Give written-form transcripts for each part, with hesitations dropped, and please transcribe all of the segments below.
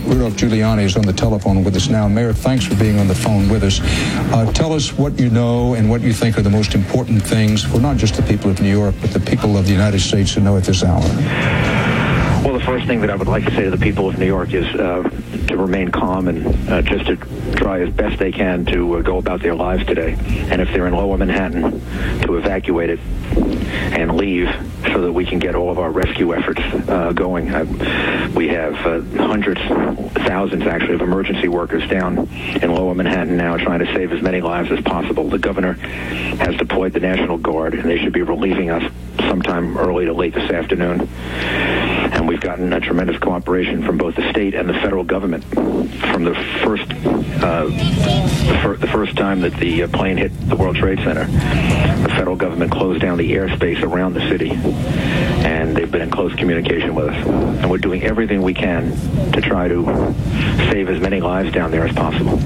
Rudolph Giuliani is on the telephone with us now. Mayor, thanks for being on the phone with us. Tell us what you know and what you think are the most important things for not just the people of New York, but the people of the United States to know at this hour. Well, the first thing that I would like to say to the people of New York is to remain calm and just to try as best they can to go about their lives today. And if they're in Lower Manhattan, to evacuate it and leave so that we can get all of our rescue efforts going. We have hundreds, thousands actually, of emergency workers down in Lower Manhattan now trying to save as many lives as possible. The governor has deployed the National Guard, and they should be relieving us sometime early to late this afternoon. And we've gotten a tremendous cooperation from both the state and the federal government from the first time that the plane hit the World Trade Center. The federal government closed down the airspace around the city, and they've been in close communication with us. And we're doing everything we can to try to save as many lives down there as possible.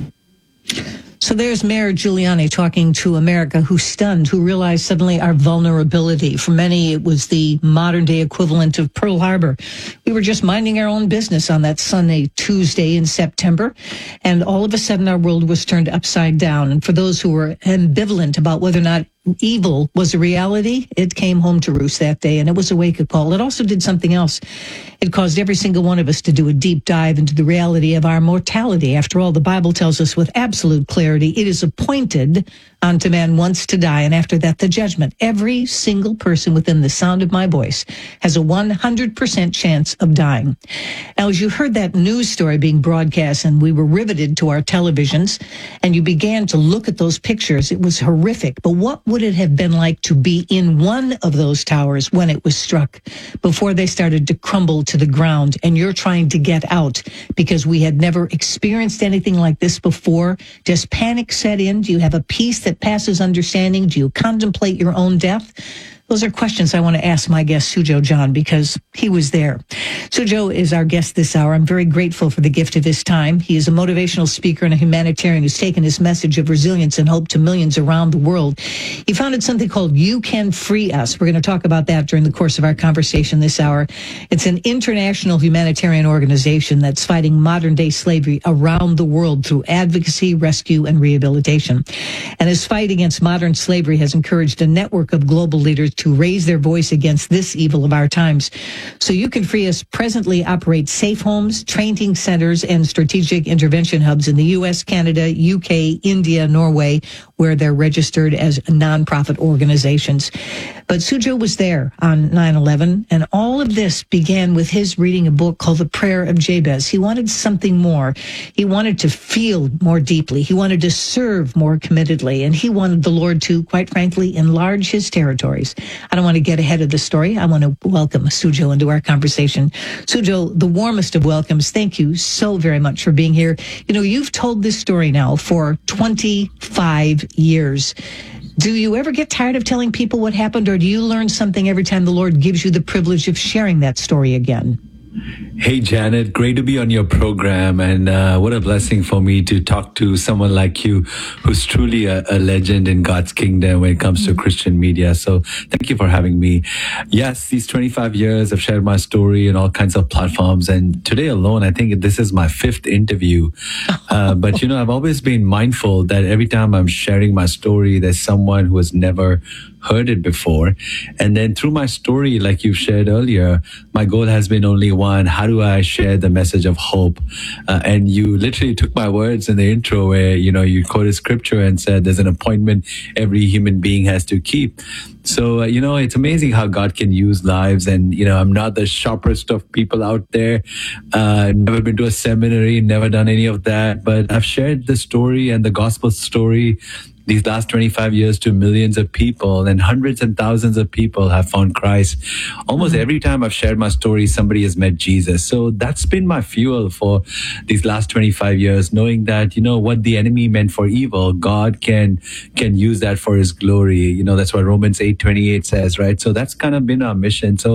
So there's Mayor Giuliani talking to America, who's stunned, who realized suddenly our vulnerability. For many, it was the modern-day equivalent of Pearl Harbor. We were just minding our own business on that Sunday, Tuesday in September, and all of a sudden our world was turned upside down. And for those who were ambivalent about whether or not evil was a reality, it came home to roost that day, and it was a wake-up call. It also did something else. It caused every single one of us to do a deep dive into the reality of our mortality. After all, the Bible tells us with absolute clarity, it is appointed unto man once to die, and after that, the judgment. Every single person within the sound of my voice has a 100% chance of dying. Now, as you heard that news story being broadcast, and we were riveted to our televisions, and you began to look at those pictures, it was horrific. But what would it have been like to be in one of those towers when it was struck, before they started to crumble to the ground, and you're trying to get out because we had never experienced anything like this before? Does panic set in? Do you have a peace that passes understanding? Do you contemplate your own death? Those are questions I want to ask my guest, Suzhou John, because he was there. Suzhou is our guest this hour. I'm very grateful for the gift of his time. He is a motivational speaker and a humanitarian who's taken his message of resilience and hope to millions around the world. He founded something called You Can Free Us. We're going to talk about that during the course of our conversation this hour. It's an international humanitarian organization that's fighting modern-day slavery around the world through advocacy, rescue, and rehabilitation. And his fight against modern slavery has encouraged a network of global leaders to raise their voice against this evil of our times. So You Can Free Us presently operates safe homes, training centers, and strategic intervention hubs in the U.S., Canada, UK, India, Norway, where they're registered as nonprofit organizations. But Suzhou was there on 9/11, and all of this began with his reading a book called The Prayer of Jabez. He wanted something more. He wanted to feel more deeply. He wanted to serve more committedly, and he wanted the Lord to, quite frankly, enlarge his territories. I don't want to get ahead of the story. I want to welcome Suzhou into our conversation. Suzhou, the warmest of welcomes. Thank you so very much for being here. You know, you've told this story now for 25 years. Do you ever get tired of telling people what happened, or do you learn something every time the Lord gives you the privilege of sharing that story again? Hey, Janet, great to be on your program. And what a blessing for me to talk to someone like you, who's truly a legend in God's kingdom when it comes to Christian media. So thank you for having me. Yes, these 25 years I've shared my story on all kinds of platforms. And today alone, I think this is my 5th interview. But, you know, I've always been mindful that every time I'm sharing my story, there's someone who has never heard it before. And then through my story, like you shared earlier, my goal has been only one: how do I share the message of hope? And you literally took my words in the intro where, you know, you quoted scripture and said there's an appointment every human being has to keep. So, you know, it's amazing how God can use lives. And, you know, I'm not the sharpest of people out there. Never been to a seminary, never done any of that. But I've shared the story and the gospel story these last 25 years to millions of people, and hundreds and thousands of people have found Christ. Almost every time I've shared my story, somebody has met Jesus. So that's been my fuel for these last 25 years, knowing that, you know, what the enemy meant for evil, God can use that for his glory. You know, that's what Romans 8:28 says, right? So that's kind of been our mission. So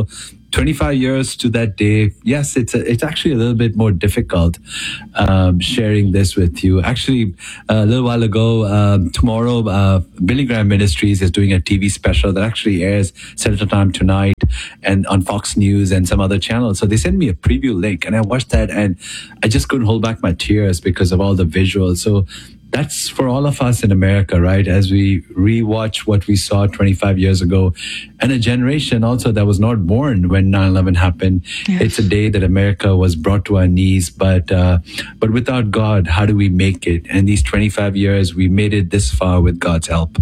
25 years to that day. Yes, it's actually a little bit more difficult sharing this with you. Actually, a little while ago, tomorrow, Billy Graham Ministries is doing a TV special that actually airs Central Time tonight and on Fox News and some other channels. So they sent me a preview link and I watched that and I just couldn't hold back my tears because of all the visuals. So that's for all of us in America, right? As we rewatch what we saw 25 years ago, and a generation also that was not born when 9/11 happened. Yes. It's a day that America was brought to our knees, but without God, how do we make it? And these 25 years, we made it this far with God's help.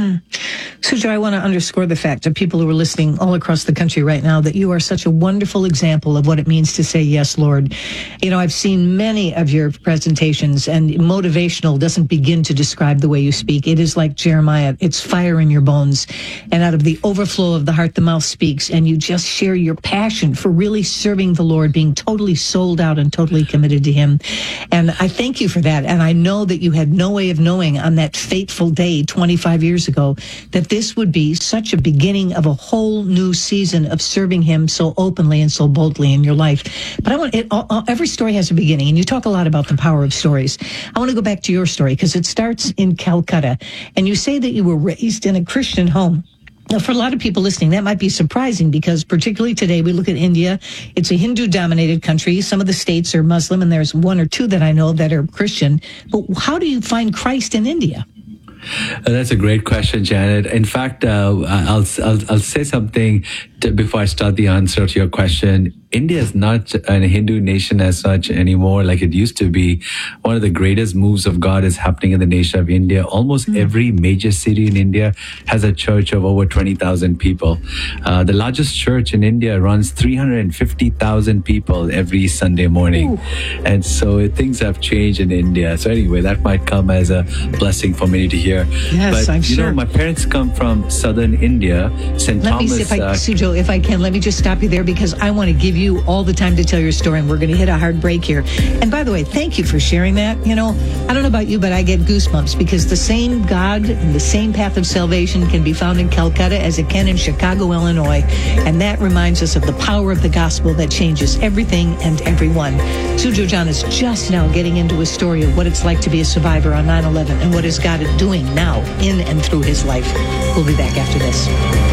Sujal, I want to underscore the fact of people who are listening all across the country right now that you are such a wonderful example of what it means to say, yes, Lord. You know, I've seen many of your presentations, and motivational doesn't begin to describe the way you speak. It is like Jeremiah. It's fire in your bones. And out of the overflow of the heart, the mouth speaks. And you just share your passion for really serving the Lord, being totally sold out and totally committed to Him. And I thank you for that. And I know that you had no way of knowing on that fateful day 25 years ago that this would be such a beginning of a whole new season of serving Him so openly and so boldly in your life. But I want every story has a beginning, and you talk a lot about the power of stories. I want to go back to your story because it starts in Calcutta, and you say that you were raised in a Christian home. Now, for a lot of people listening, that might be surprising because particularly today, we look at India. It's a Hindu-dominated country. Some of the states are Muslim, and there's one or two that I know that are Christian. But how do you find Christ in India? That's a great question, Janet. In fact, I'll say something before I start the answer to your question. India is not a Hindu nation as such anymore like it used to be. One of the greatest moves of God is happening in the nation of India. Almost every major city in India has a church of over 20,000 people. The largest church in India runs 350,000 people every Sunday morning. Ooh. And so things have changed in India. So anyway, that might come as a blessing for many to hear. Yes, I'm sure. You know, my parents come from southern India, St. Thomas. Let me see Sujal, if I can, let me just stop you there because I want to give you all the time to tell your story, and we're going to hit a hard break here. And by the way, thank you for sharing that. You know, I don't know about you, but I get goosebumps because the same God and the same path of salvation can be found in Calcutta as it can in Chicago, Illinois. And that reminds us of the power of the gospel that changes everything and everyone. Sujal John is just now getting into a story of what it's like to be a survivor on 9/11 and what is God doing now in and through his life. We'll be back after this.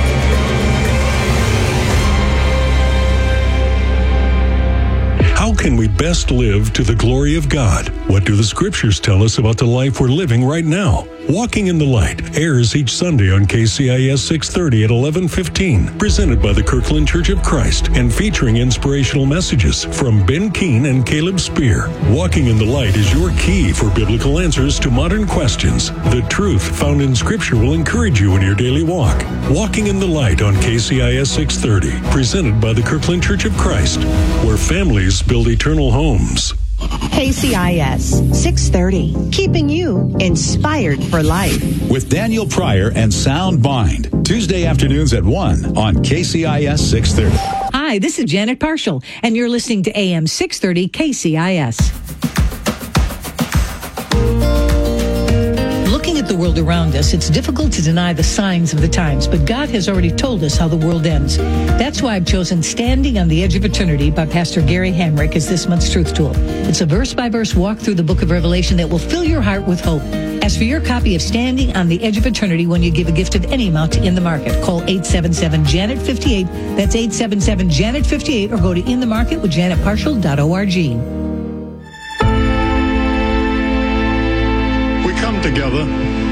How can we best live to the glory of God? What do the scriptures tell us about the life we're living right now? Walking in the Light airs each Sunday on KCIS 630 at 11:15, presented by the Kirkland Church of Christ and featuring inspirational messages from Ben Keene and Caleb Spear. Walking in the Light is your key for biblical answers to modern questions. The truth found in Scripture will encourage you in your daily walk. Walking in the Light on KCIS 630, presented by the Kirkland Church of Christ, where families build eternal homes. KCIS 630, keeping you inspired for life. With Daniel Pryor and Sound Mind, Tuesday afternoons at 1 on KCIS 630. Hi, this is Janet Parshall, and you're listening to AM 630 KCIS. Looking at the world around us, it's difficult to deny the signs of the times, but God has already told us how the world ends. That's why I've chosen Standing on the Edge of Eternity by Pastor Gary Hamrick as this month's Truth Tool. It's a verse-by-verse walk through the book of Revelation that will fill your heart with hope. Ask for your copy of Standing on the Edge of Eternity when you give a gift of any amount to In the Market. Call 877-JANET-58. That's 877-JANET-58, or go to inthemarketwithjanetparshall.org. Together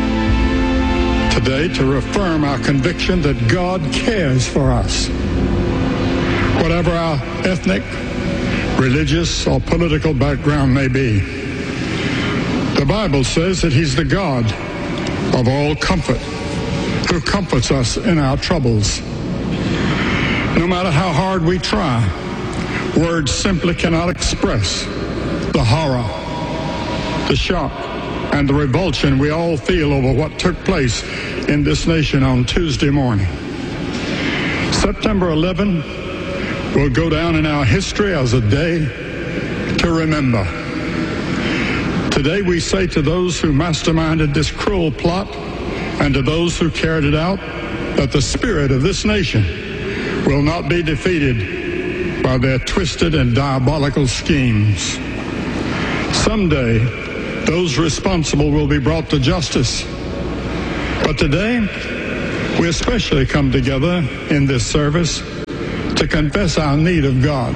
today to reaffirm our conviction that God cares for us. Whatever our ethnic, religious, or political background may be, the Bible says that He's the God of all comfort, who comforts us in our troubles. No matter how hard we try, words simply cannot express the horror, the shock, and the revulsion we all feel over what took place in this nation on Tuesday morning. September 11 will go down in our history as a day to remember. Today we say to those who masterminded this cruel plot and to those who carried it out that the spirit of this nation will not be defeated by their twisted and diabolical schemes. Someday, those responsible will be brought to justice. But today, we especially come together in this service to confess our need of God.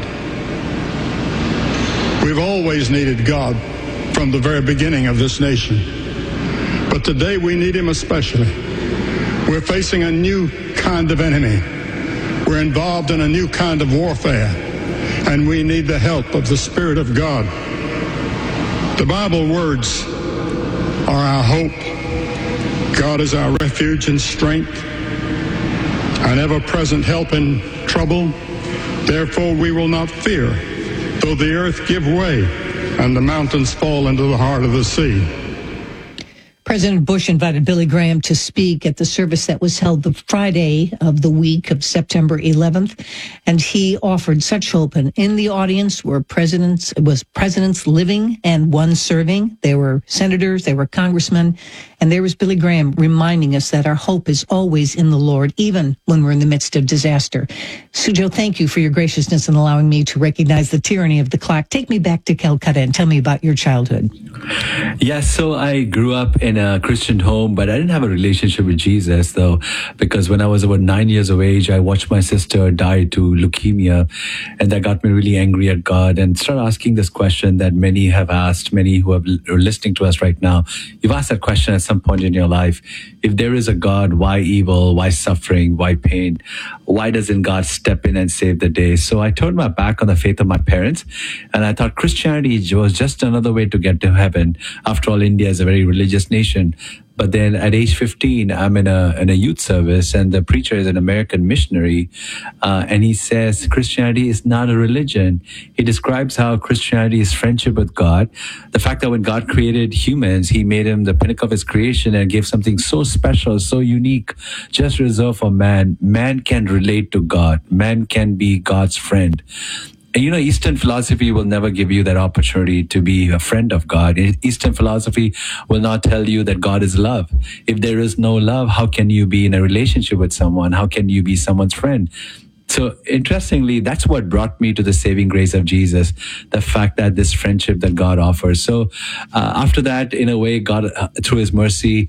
We've always needed God from the very beginning of this nation. But today we need Him especially. We're facing a new kind of enemy. We're involved in a new kind of warfare. And we need the help of the Spirit of God. The Bible words are our hope. God is our refuge and strength, an ever-present help in trouble. Therefore we will not fear, though the earth give way and the mountains fall into the heart of the sea. President Bush invited Billy Graham to speak at the service that was held the Friday of the week of September 11th, and he offered such hope. And in the audience were presidents living and one serving. There were senators, there were congressmen, and there was Billy Graham reminding us that our hope is always in the Lord, even when we're in the midst of disaster. Sujo, thank you for your graciousness in allowing me to recognize the tyranny of the clock. Take me back to Calcutta and tell me about your childhood. Yes, so I grew up in a Christian home, but I didn't have a relationship with Jesus, though, because when I was about 9 years of age, I watched my sister die to leukemia, and that got me really angry at God and started asking this question that many have asked, many who are listening to us right now. You've asked that question at some point in your life. If there is a God, why evil? Why suffering? Why pain? Why doesn't God step in and save the day? So I turned my back on the faith of my parents, and I thought Christianity was just another way to get to heaven. After all, India is a very religious nation. But then at age 15, I'm in a youth service, and the preacher is an American missionary, and he says Christianity is not a religion. He describes how Christianity is friendship with God. The fact that when God created humans, He made him the pinnacle of His creation and gave something so special, so unique, just reserved for man. Man can relate to God. Man can be God's friend. And Eastern philosophy will never give you that opportunity to be a friend of God. Eastern philosophy will not tell you that God is love. If there is no love, how can you be in a relationship with someone? How can you be someone's friend? So interestingly, that's what brought me to the saving grace of Jesus, the fact that this friendship that God offers. So after that, in a way, God, through His mercy,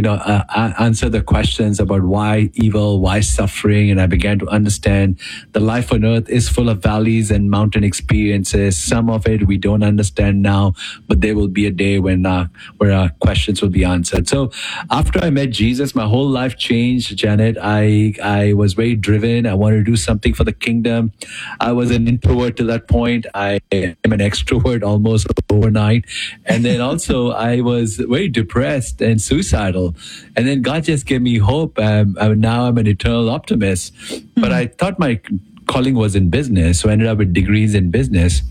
answer the questions about why evil, why suffering. And I began to understand the life on earth is full of valleys and mountain experiences. Some of it we don't understand now, but there will be a day when where our questions will be answered. So after I met Jesus, my whole life changed, Janet. I was very driven. I wanted to do something for the kingdom. I was an introvert to that point. I am an extrovert almost overnight. And then also I was very depressed and suicidal. And then God just gave me hope. Now I'm an eternal optimist. But I thought my calling was in business, so I ended up with degrees in business.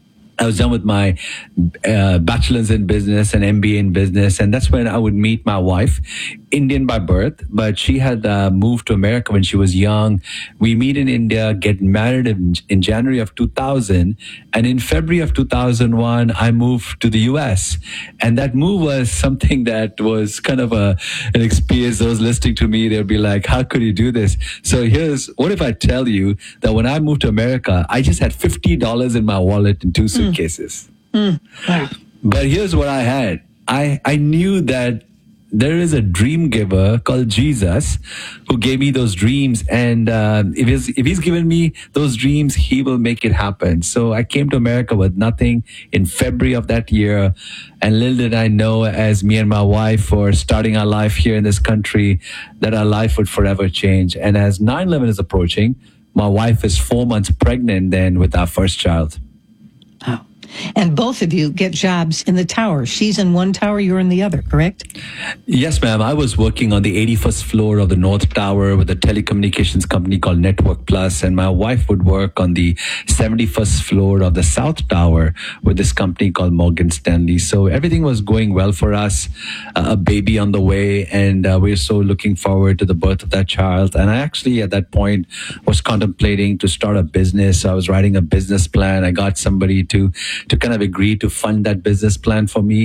I was done with my bachelor's in business and MBA in business, and that's when I would meet my wife, Indian by birth, but she had moved to America when she was young. We meet in India, get married in January of 2000, and in February of 2001, I moved to the US. And that move was something that was kind of an experience. Those listening to me, they'll be like, how could you do this? So what if I tell you that when I moved to America, I just had $50 in my wallet and 2 suitcases. Wow. But here's what I had. I knew that there is a dream giver called Jesus who gave me those dreams. And if he's given me those dreams, He will make it happen. So I came to America with nothing in February of that year. And little did I know, as me and my wife were starting our life here in this country, that our life would forever change. And as 9/11 is approaching, my wife is 4 months pregnant then with our first child. Wow. And both of you get jobs in the tower. She's in one tower, you're in the other, correct? Yes, ma'am. I was working on the 81st floor of the North Tower with a telecommunications company called Network Plus, and my wife would work on the 71st floor of the South Tower with this company called Morgan Stanley. So everything was going well for us, a baby on the way, and we're so looking forward to the birth of that child. And I actually, at that point, was contemplating to start a business. I was writing a business plan. I got somebody to kind of agree to fund that business plan for me.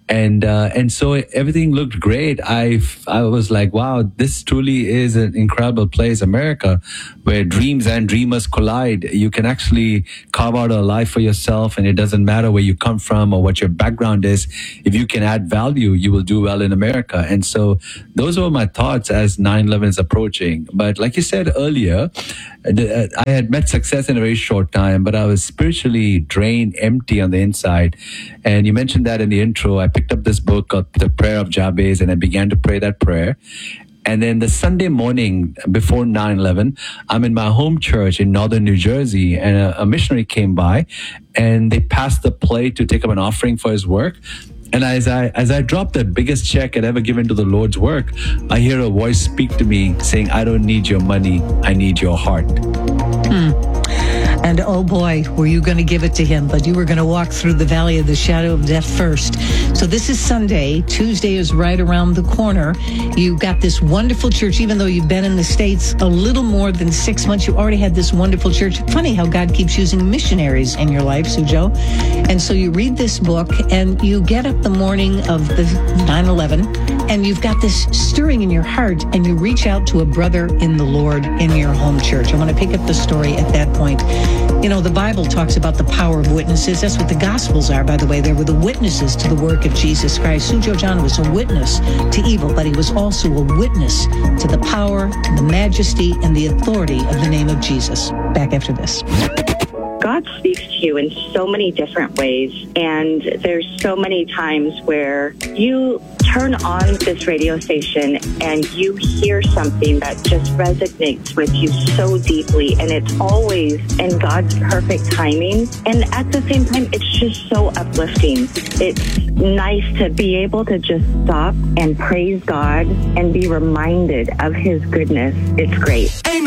And so everything looked great. I was like, wow, this truly is an incredible place, America, where dreams and dreamers collide. You can actually carve out a life for yourself, and it doesn't matter where you come from or what your background is. If you can add value, you will do well in America. And so those were my thoughts as 9/11 is approaching. But like you said earlier, I had met success in a very short time, but I was spiritually drained, empty on the inside. And you mentioned that in the intro. I picked up this book called The Prayer of Jabez, and I began to pray that prayer. And then the Sunday morning before 9/11, I'm in my home church in northern New Jersey, and a missionary came by, and they passed the plate to take up an offering for his work. And as I dropped the biggest check I'd ever given to the Lord's work, I hear a voice speak to me saying, "I don't need your money, I need your heart." And oh boy, were you going to give it to him, but you were going to walk through the valley of the shadow of death first. So this is Sunday. Tuesday is right around the corner. You've got this wonderful church. Even though you've been in the States a little more than 6 months, you already had this wonderful church. Funny how God keeps using missionaries in your life, Sujo. And so you read this book, and you get up the morning of the 9/11, and you've got this stirring in your heart, and you reach out to a brother in the Lord in your home church. I want to pick up the story at that point. You know, the Bible talks about the power of witnesses. That's what the Gospels are, by the way. They were the witnesses to the work of Jesus Christ. Sujo John was a witness to evil, but he was also a witness to the power, the majesty, and the authority of the name of Jesus. Back after this. God speaks to you in so many different ways, and there's so many times where you turn on this radio station and you hear something that just resonates with you so deeply, and it's always in God's perfect timing. And at the same time, it's just so uplifting. It's nice to be able to just stop and praise God and be reminded of His goodness. It's great.